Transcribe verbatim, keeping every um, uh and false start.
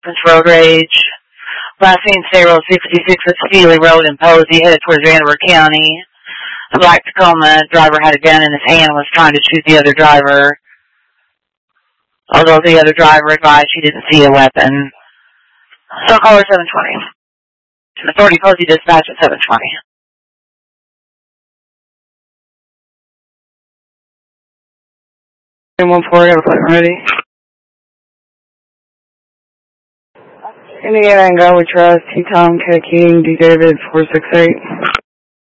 road rage. Last seen State Road sixty-six at Steely Road in Posey, headed towards Vanderbilt County. A black Tacoma driver had a gun in his hand and was trying to shoot the other driver. Although the other driver advised he didn't see a weapon. So caller seven twenty. Authority Posey dispatch at seven twenty. one four, have a appointment ready. Indiana and Go, we trust. T Tom, K King, D David, four six eight.